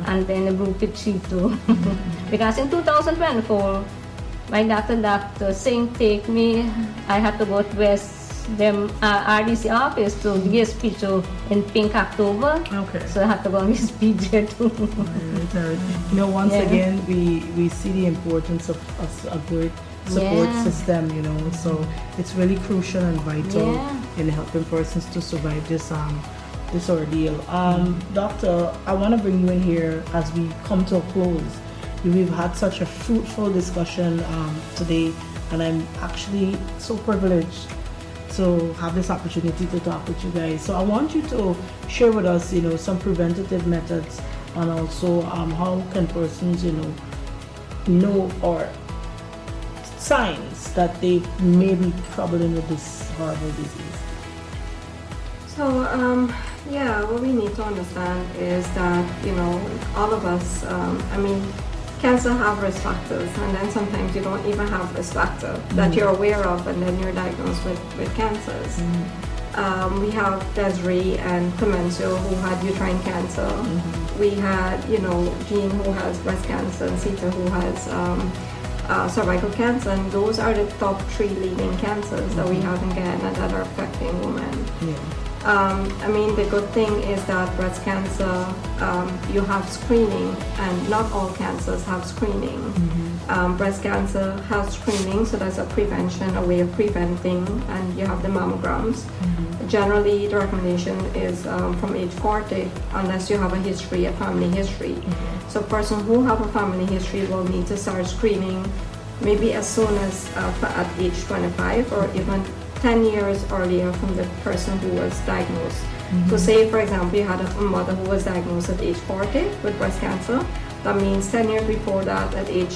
anti-ibuprofen too. Because in 2024, my doctor saying take me, I had to go to RDC office to give speech in Pink October. Okay. So I had to go and give speech there too. Right. Once again, we see the importance of a great support system, so it's really crucial and vital in helping persons to survive this ordeal. Doctor, I want to bring you in here as we come to a close. We've had such a fruitful discussion today, and I'm actually so privileged to have this opportunity to talk with you guys. So I want you to share with us, some preventative methods, and also how can persons, know or signs that they may be troubling with this horrible disease. So, what we need to understand is that, all of us, cancer have risk factors, and then sometimes you don't even have risk factor that you're aware of, and then you're diagnosed with cancers. We have Desiree and Clemencio who had uterine cancer. We had, Jean who has breast cancer, and Sita who has cervical cancer, and those are the top 3 leading cancers that we have in Guyana that are affecting women. The good thing is that breast cancer, you have screening, and not all cancers have screening. Breast cancer has screening, so that's a prevention, a way of preventing, and you have the mammograms. Generally, the recommendation is from age 40, unless you have a family history. So a person who have a family history will need to start screening maybe as soon as at age 25, or even 10 years earlier from the person who was diagnosed. So say, for example, you had a mother who was diagnosed at age 40 with breast cancer. That means 10 years before that, at age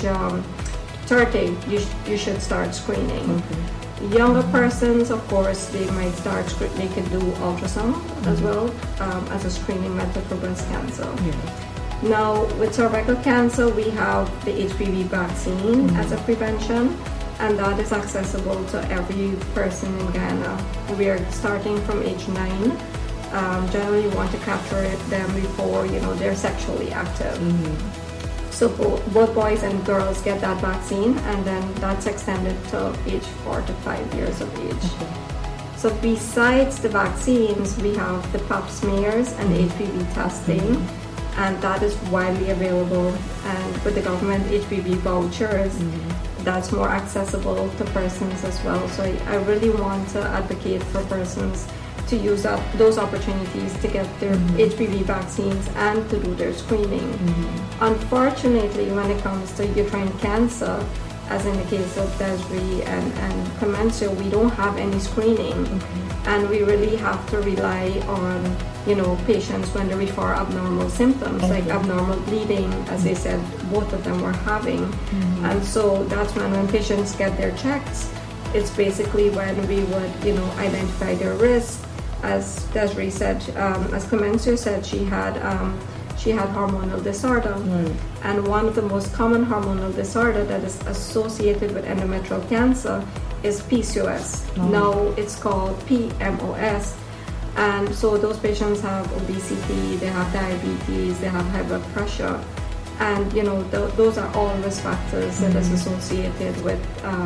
30, you should start screening. Younger persons, of course, they could do ultrasound as well as a screening method for breast cancer. Now, with cervical cancer, we have the HPV vaccine as a prevention, and that is accessible to every person in Guyana. We are starting from age 9. Generally, you want to capture them before they're sexually active. So both boys and girls get that vaccine, and then that's extended to age 4 to 5 years of age. So besides the vaccines, we have the pap smears and HPV testing, and that is widely available. And with the government HPV vouchers, that's more accessible to persons as well. So I really want to advocate for persons to use those opportunities to get their HPV vaccines and to do their screening. Unfortunately, when it comes to uterine cancer, as in the case of Desiree and Clemencio, we don't have any screening, and we really have to rely on patients when they refer abnormal symptoms like abnormal bleeding, as they said both of them were having. And so that's when patients get their checks, it's basically when we would identify their risk. As Desiree said, as Clemencio said, she had hormonal disorder, and one of the most common hormonal disorder that is associated with endometrial cancer is PCOS. Now it's called PMOS. And so those patients have obesity, they have diabetes, they have high blood pressure, and those are all risk factors that is associated with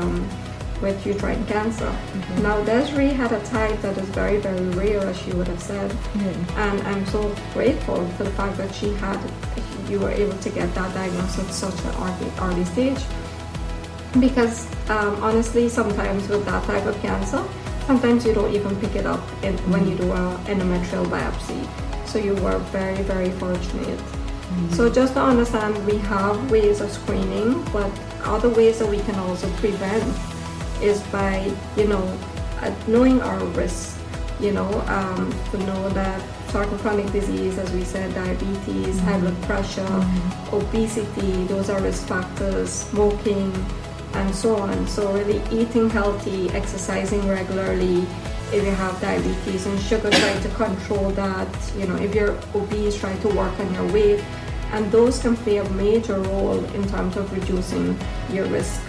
uterine cancer. Now Desiree had a type that is very, very rare, as she would have said, and I'm so grateful for the fact that you were able to get that diagnosis at such an early stage, because honestly, sometimes with that type of cancer, sometimes you don't even pick it up when you do an endometrial biopsy. So you were very, very fortunate. So just to understand, we have ways of screening, but other ways that we can also prevent is by, knowing our risks, to know that certain chronic disease, as we said, diabetes, high blood pressure, obesity, those are risk factors, smoking, and so on. So really eating healthy, exercising regularly. If you have diabetes and sugar, try to control that. If you're obese, try to work on your weight. And those can play a major role in terms of reducing your risk.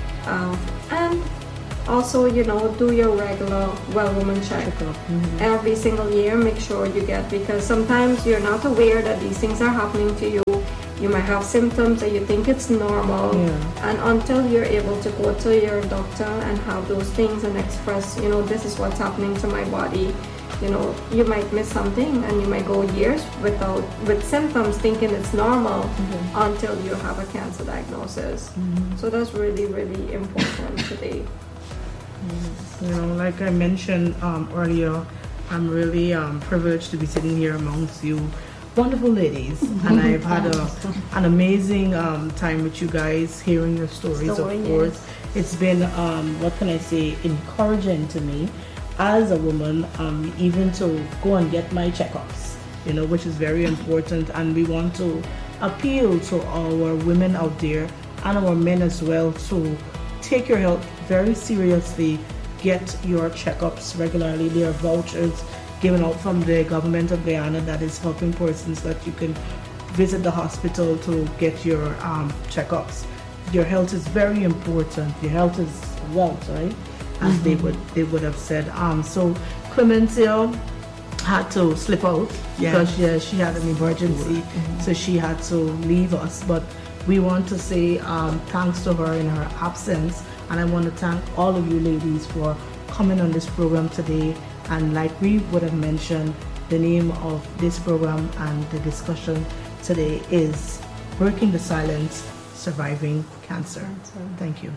And also, do your regular well-woman check. Every single year, make sure you get, because sometimes you're not aware that these things are happening to you, You might have symptoms and you think it's normal, and until you're able to go to your doctor and have those things and express, this is what's happening to my body, you might miss something and you might go years with symptoms thinking it's normal until you have a cancer diagnosis. So that's really, really important today. Like I mentioned earlier, I'm really privileged to be sitting here amongst you wonderful ladies, and I've had an amazing time with you guys, hearing your stories, of course. It's been, what can I say, encouraging to me as a woman, even to go and get my checkups, which is very important. And we want to appeal to our women out there and our men as well to take your health very seriously. Get your checkups regularly. There are vouchers given out from the government of Guyana that is helping persons that you can visit the hospital to get your checkups. Your health is very important. Your health is wealth, right? As they would have said. So Clemencia had to slip out because she had an emergency, so she had to leave us. But we want to say thanks to her in her absence, and I want to thank all of you ladies for coming on this program today. And like we would have mentioned, the name of this program and the discussion today is Breaking the Silence, Surviving Cancer. Thank you.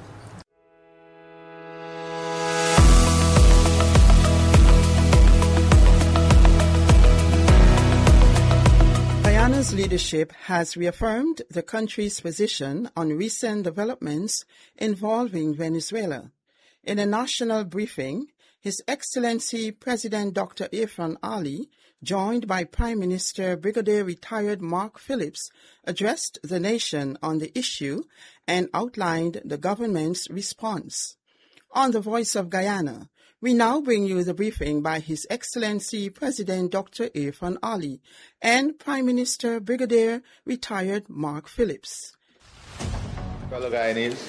Guyana's leadership has reaffirmed the country's position on recent developments involving Venezuela. In a national briefing, His Excellency President Dr. Irfaan Ali, joined by Prime Minister Brigadier Retired Mark Phillips, addressed the nation on the issue and outlined the government's response. On the Voice of Guyana, we now bring you the briefing by His Excellency President Dr. Irfaan Ali and Prime Minister Brigadier Retired Mark Phillips. Fellow Guyanese,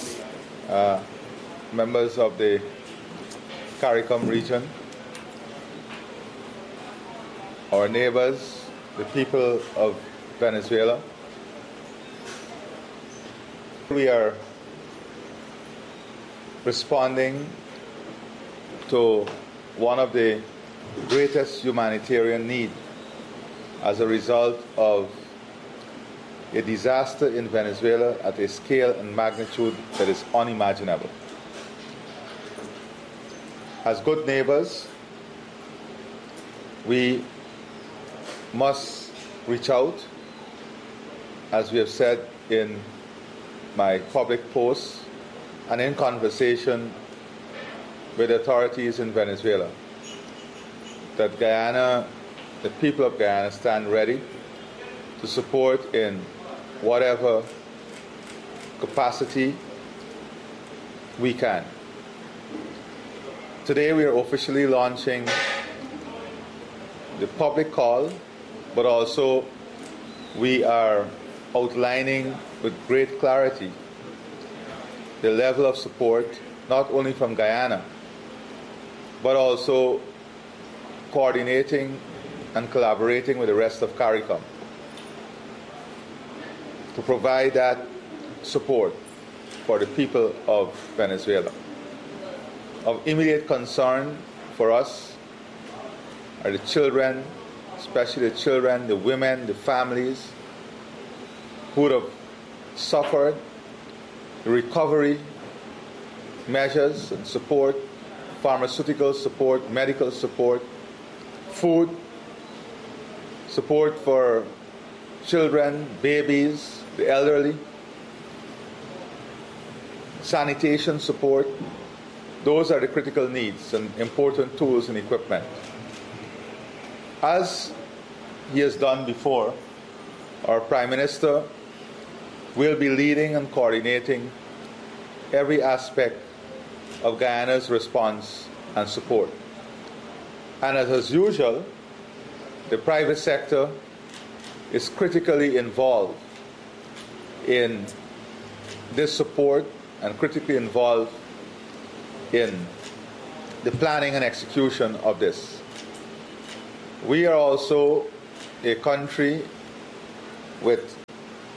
members of the CARICOM region, our neighbors, the people of Venezuela, we are responding to one of the greatest humanitarian needs as a result of a disaster in Venezuela at a scale and magnitude that is unimaginable. As good neighbors, we must reach out, as we have said in my public posts and in conversation with authorities in Venezuela, that Guyana, the people of Guyana, stand ready to support in whatever capacity we can. Today we are officially launching the public call, but also we are outlining with great clarity the level of support, not only from Guyana, but also coordinating and collaborating with the rest of CARICOM to provide that support for the people of Venezuela. Of immediate concern for us are the children, especially the children, the women, the families who would have suffered, the recovery measures and support, pharmaceutical support, medical support, food, support for children, babies, the elderly, sanitation support. Those are the critical needs and important tools and equipment. As he has done before, our Prime Minister will be leading and coordinating every aspect of Guyana's response and support. And as usual, the private sector is critically involved in this support and critically involved in the planning and execution of this. We are also a country with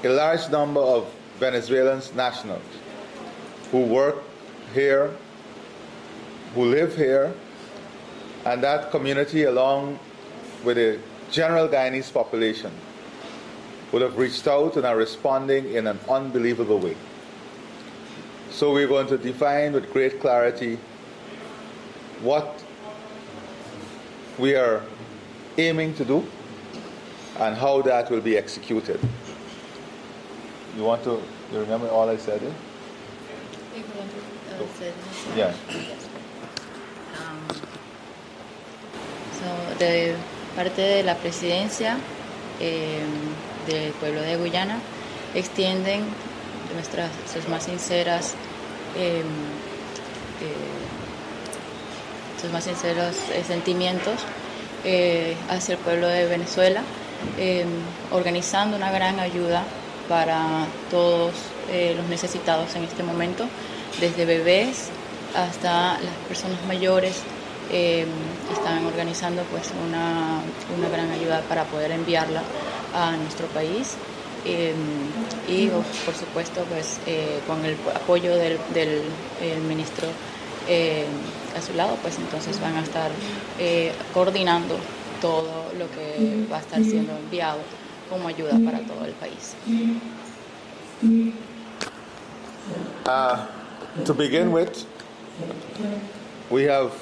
a large number of Venezuelan nationals who work here, who live here, and that community, along with the general Guyanese population, would have reached out and are responding in an unbelievable way. So we're going to define with great clarity what we are aiming to do and how that will be executed. You remember all I said? Yeah. De parte de la presidencia del pueblo de Guyana, extienden sus más sinceros sentimientos hacia el pueblo de Venezuela, organizando una gran ayuda para todos los necesitados en este momento, desde bebés hasta las personas mayores. Están organizando pues una gran ayuda para poder enviarla a nuestro país y por supuesto pues con el apoyo del ministro a su lado, pues entonces van a estar coordinando todo lo que va a estar siendo enviado como ayuda para todo el país. To begin with, we have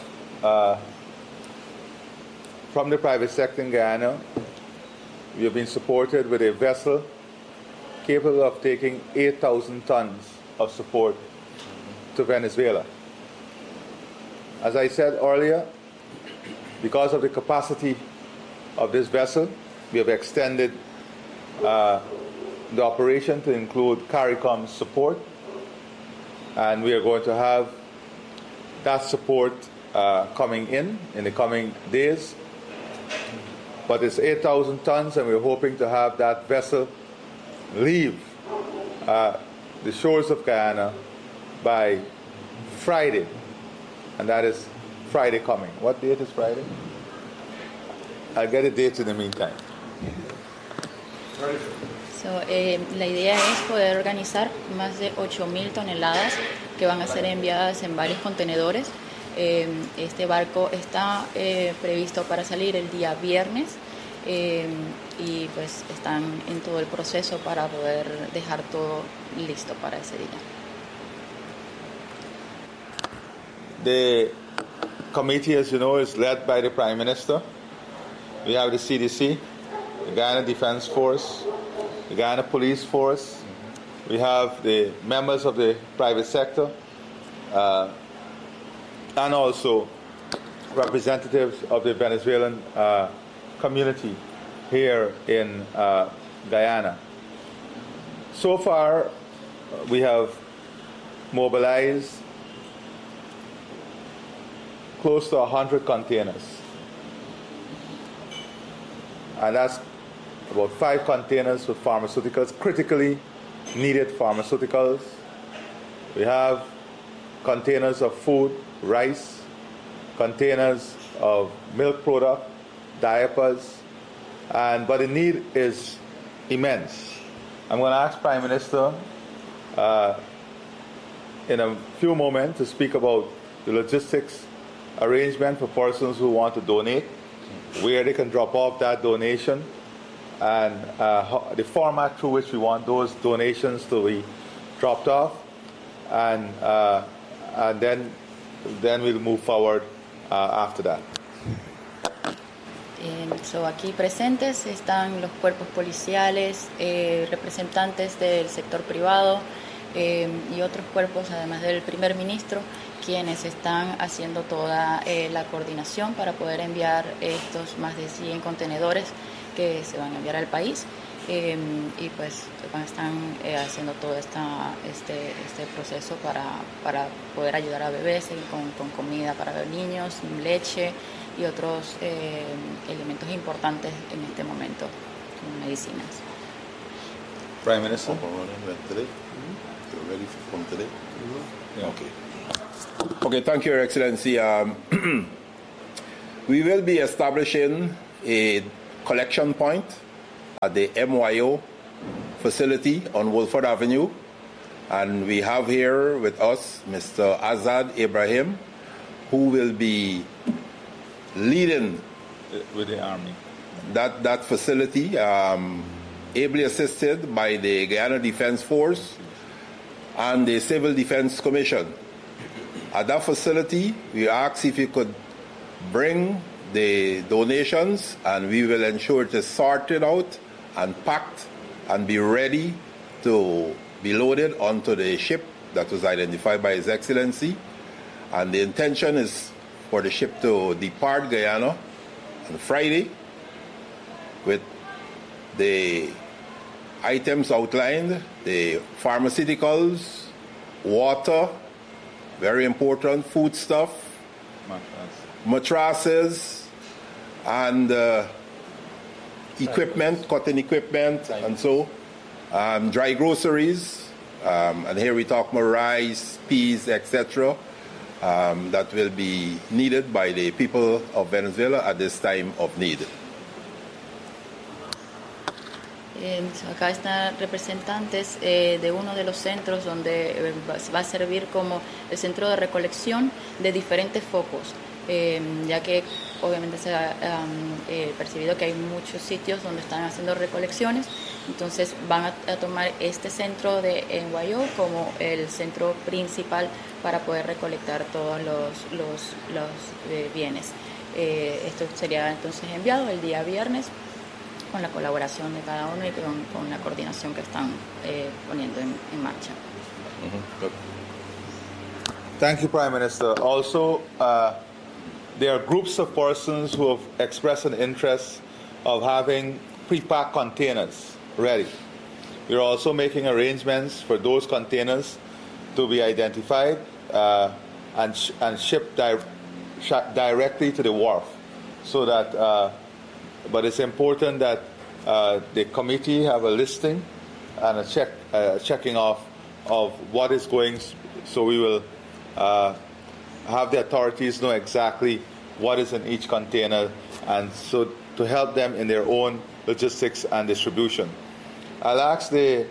from the private sector in Guyana, we have been supported with a vessel capable of taking 8,000 tons of support to Venezuela. As I said earlier, because of the capacity of this vessel, we have extended the operation to include CARICOM support, and we are going to have that support coming in the coming days. But it's 8,000 tons, and we're hoping to have that vessel leave the shores of Guyana by Friday, and that is Friday coming. What date is Friday? I'll get a date in the meantime. La idea es poder organizar más de 8,000 toneladas que van a ser enviadas en varios contenedores. Este barco está previsto para salir el día viernes y pues están en todo el proceso para poder dejar todo listo para ese día. The committee, as you know, is led by the Prime Minister. We have the CDC, the Guyana Defense Force, the Guyana Police Force. We have the members of the private sector, and also representatives of the Venezuelan community here in Guyana. So far, we have mobilized close to 100 containers. And that's about 5 containers with pharmaceuticals, critically needed pharmaceuticals. We have containers of food, rice, containers of milk product, diapers, but the need is immense. I'm going to ask Prime Minister in a few moments to speak about the logistics arrangement for persons who want to donate, where they can drop off that donation, and the format through which we want those donations to be dropped off, and then we'll move forward after that. Aquí presentes están los cuerpos policiales, representantes del sector privado y otros cuerpos, además del primer ministro, quienes están haciendo toda la coordinación para poder enviar estos más de 100 contenedores que se van a enviar al país y pues están haciendo todo este proceso para poder ayudar a bebés con comida para los niños, leche y otros elementos importantes en este momento, como medicinas. Prime Minister. Ready from today? Okay. Okay, thank you, Your Excellency. We will be establishing a collection point at the MYO facility on Wolford Avenue. And we have here with us Mr. Azad Ibrahim, who will be leading with the Army that facility, ably assisted by the Guyana Defense Force and the Civil Defense Commission. At that facility, we asked if you could bring the donations, and we will ensure it is sorted out and packed and be ready to be loaded onto the ship that was identified by His Excellency. And the intention is for the ship to depart Guyana on Friday with the items outlined, the pharmaceuticals, water, very important, foodstuff, mattresses, and equipment, cotton equipment, and so dry groceries, and here we talk about rice, peas, etc., that will be needed by the people of Venezuela at this time of need. Acá están representantes de uno de los centros donde va a servir como el centro de recolección de diferentes focos, ya que obviamente se ha percibido que hay muchos sitios donde están haciendo recolecciones. Entonces van a tomar este centro de NYO como el centro principal para poder recolectar todos los bienes. Esto sería entonces enviado el día viernes con la colaboración de cada uno y con la coordinación que están poniendo en marcha. Thank you, Prime Minister. Also, there are groups of persons who have expressed an interest of having pre-packed containers ready. We're also making arrangements for those containers to be identified and shipped directly to the wharf, so that. But it's important that the committee have a listing and a checking off of what is going, so we will have the authorities know exactly what is in each container, and so to help them in their own logistics and distribution. I'll ask the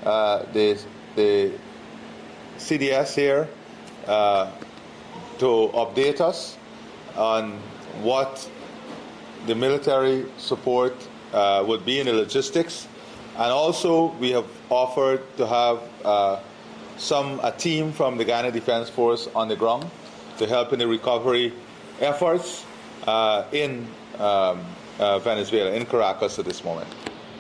CDS here to update us on what the military support would be in the logistics, and also we have offered to have a team from the Guyana Defense Force on the ground to help in the recovery efforts in Venezuela, in Caracas at this moment.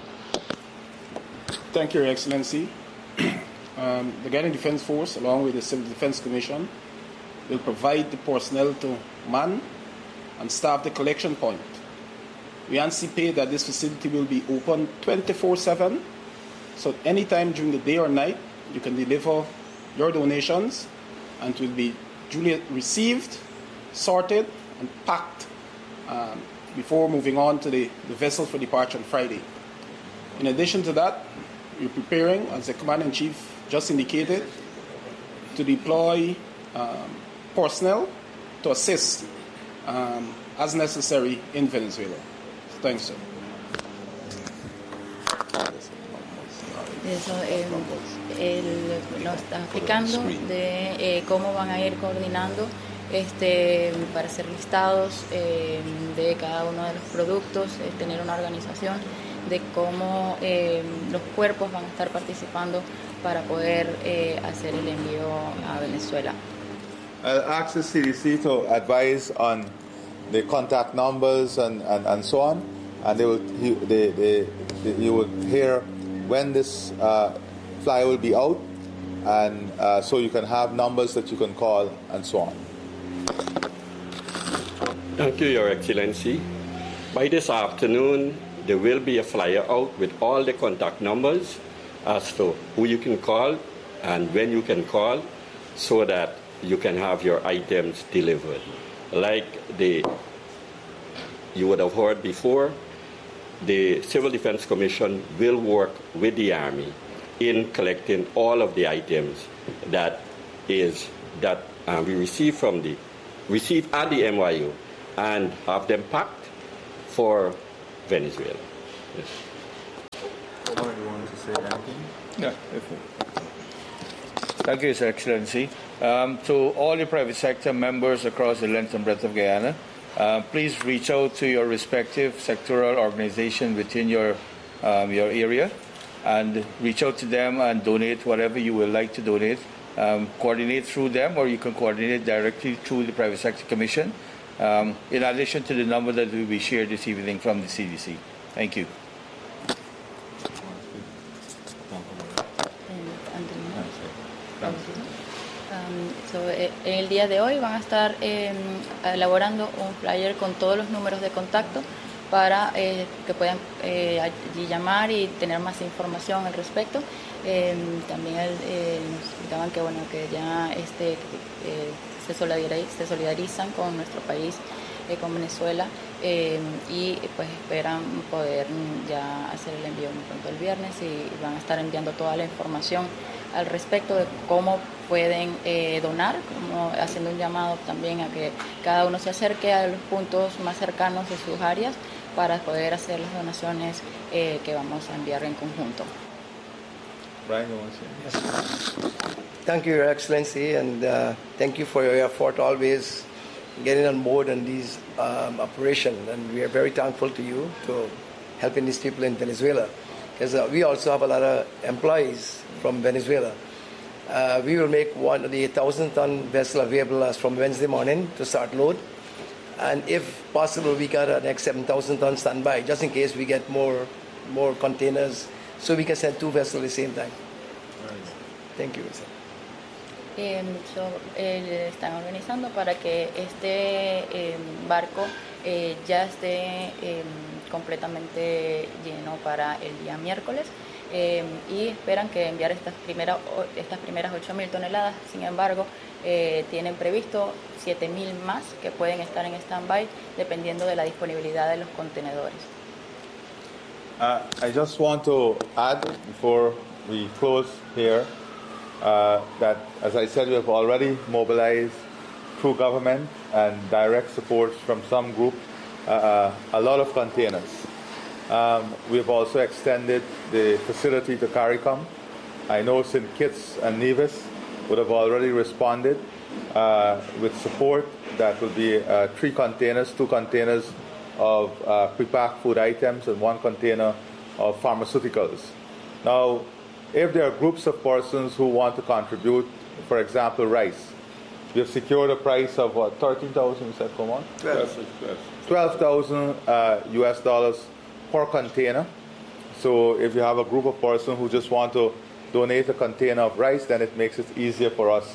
Thank you, Your Excellency. The Guyana Defense Force, along with the Civil Defense Commission, will provide the personnel to man and staff the collection point. We anticipate that this facility will be open 24/7, so anytime during the day or night, you can deliver your donations, and it will be duly received, sorted, and packed before moving on to the vessel for departure on Friday. In addition to that, we're preparing, as the Commander-in-Chief just indicated, to deploy personnel to assist as necessary in Venezuela. Thanks, sir. Eso nos está explicando de cómo van a ir coordinando para hacer listados de cada uno de los productos, tener una organización de cómo los cuerpos van a estar participando para poder hacer el envío a Venezuela. I'll ask the CDC to advise on the contact numbers and so on, and you will hear when this flyer will be out, and so you can have numbers that you can call and so on. Thank you, Your Excellency. By this afternoon, there will be a flyer out with all the contact numbers as to who you can call and when you can call, so that you can have your items delivered. Like you would have heard before, the Civil Defense Commission will work with the Army in collecting all of the items that we receive at the NYU and have them packed for Venezuela. Yes. say anything? Yeah. Thank you, His Excellency. To all the private sector members across the length and breadth of Guyana, please reach out to your respective sectoral organization within your area and reach out to them and donate whatever you would like to donate. Coordinate through them, or you can coordinate directly through the Private Sector Commission, in addition to the number that will be shared this evening from the CDC. Thank you. En el día de hoy van a estar elaborando un flyer con todos los números de contacto para que puedan allí llamar y tener más información al respecto. También nos explicaban que bueno, que ya se solidarizan con nuestro país, con Venezuela, y pues esperan poder ya hacer el envío muy pronto el viernes, y van a estar enviando toda la información al respecto de cómo pueden donar, como haciendo un llamado también a que cada uno se acerque a los puntos más cercanos de sus áreas para poder hacer las donaciones que vamos a enviar en conjunto. Brian, you want to say? Yes. Thank you, Your Excellency, and thank you for your effort always getting on board on these operations. And we are very thankful to you to helping these people in Venezuela, because we also have a lot of employees from Venezuela. We will make the 1,000-ton vessel available as from Wednesday morning to start load. And if possible, we got a next 7,000 tons standby, just in case we get more containers, so we can send 2 vessels at the same time. Thank you, sir. Están organizando para que este barco ya esté completamente lleno para el día miércoles, y esperan que enviar estas primeras 8.000 toneladas. Sin embargo, tienen previsto 7.000 más que pueden estar en stand-by dependiendo de la disponibilidad de los contenedores. I just want to add before we close here that, as I said, we have already mobilized through government and direct support from some group a lot of containers. We have also extended the facility to CARICOM. I know St. Kitts and Nevis would have already responded with support. That will be 3 containers, 2 containers of prepacked food items and 1 container of pharmaceuticals. Now, if there are groups of persons who want to contribute, for example, rice, we have secured a price of what, 13,000, you said, come on? 12,000 US dollars per container. So if you have a group of persons who just want to donate a container of rice, then it makes it easier for us.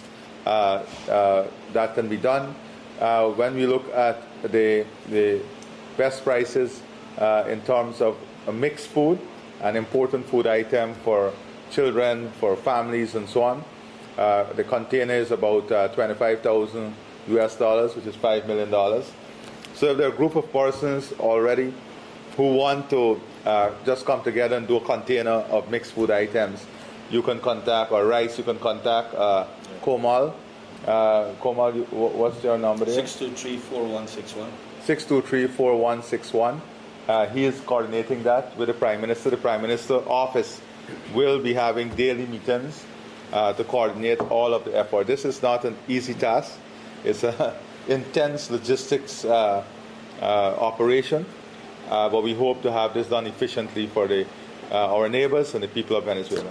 That can be done. When we look at the best prices in terms of a mixed food, an important food item for children, for families, and so on, the container is about 25,000 US dollars, which is $5 million. So if there are a group of persons already who want to just come together and do a container of mixed food items, you can contact, or rice, you can contact Komal. Komal, what's your number there? 623-4161. 623-4161. He is coordinating that with the Prime Minister. The Prime Minister's office will be having daily meetings to coordinate all of the effort. This is not an easy task. It's an intense logistics operation, but we hope to have this done efficiently for our neighbors and the people of Venezuela.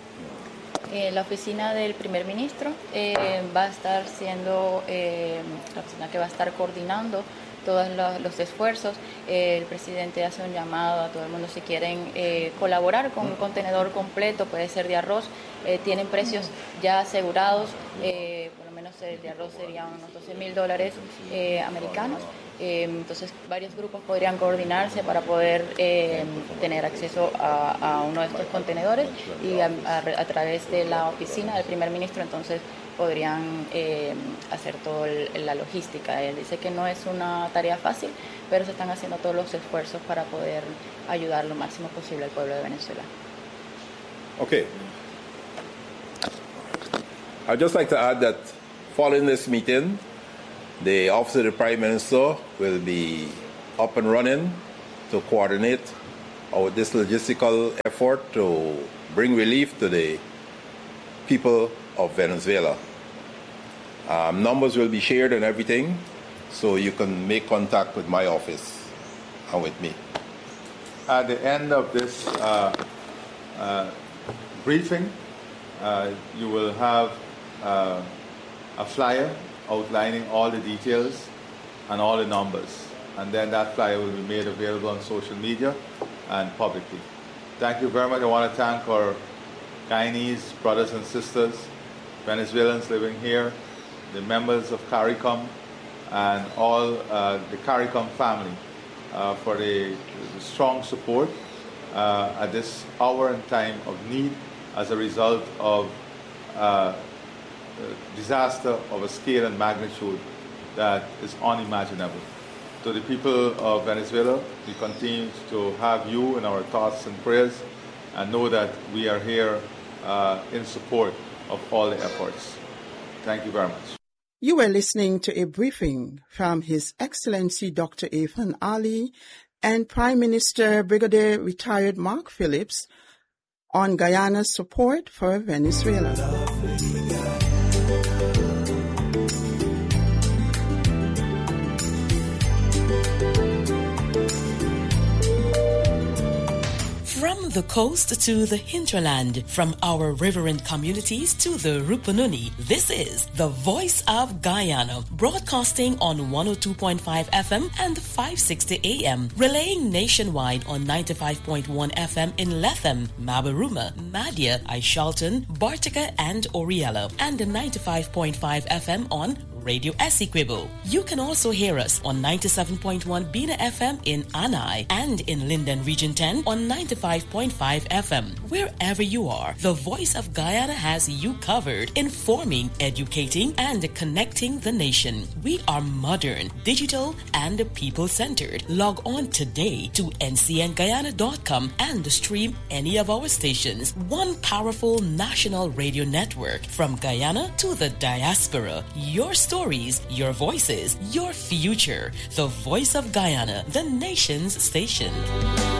La oficina del primer ministro va a estar siendo la oficina que va a estar coordinando todos los esfuerzos. El presidente hace un llamado a todo el mundo si quieren colaborar con un contenedor completo, puede ser de arroz, tienen precios ya asegurados, por lo menos el de arroz serían unos $12,000 americanos. Entonces varios grupos podrían coordinarse para poder tener acceso a uno de estos contenedores, y a través de la oficina del primer ministro entonces podrían hacer toda la logística. Él dice que no es una tarea fácil, pero se están haciendo todos los esfuerzos para poder ayudar lo máximo posible al pueblo de Venezuela. Okay. I'd just like to add that following this meeting, the Office of the Prime Minister will be up and running to coordinate this logistical effort to bring relief to the people of Venezuela. Numbers will be shared and everything, so you can make contact with my office and with me. At the end of this briefing, you will have a flyer outlining all the details and all the numbers. And then that flyer will be made available on social media and publicly. Thank you very much. I want to thank our Guyanese brothers and sisters, Venezuelans living here, the members of CARICOM, and all the CARICOM family for the strong support at this hour and time of need as a result of disaster of a scale and magnitude that is unimaginable. To the people of Venezuela, we continue to have you in our thoughts and prayers, and know that we are here in support of all the efforts. Thank you very much. You were listening to a briefing from His Excellency Dr. Irfaan Ali and Prime Minister Brigadier Retired Mark Phillips on Guyana's support for Venezuela. From the coast to the hinterland, from our riverine communities to the Rupununi, this is the Voice of Guyana, broadcasting on 102.5 FM and 560 AM, relaying nationwide on 95.1 FM in Lethem, Mabaruma, Madia, Aishalton, Bartica, and Oriella, and 95.5 FM on Radio Essequibo. You can also hear us on 97.1 Bina FM in Anai and in Linden Region 10 on 95.5 FM. Wherever you are, the Voice of Guyana has you covered, informing, educating, and connecting the nation. We are modern, digital, and people-centered. Log on today to ncnguyana.com and stream any of our stations. One powerful national radio network from Guyana to the diaspora. Your stories, your voices, your future. The Voice of Guyana, the nation's station.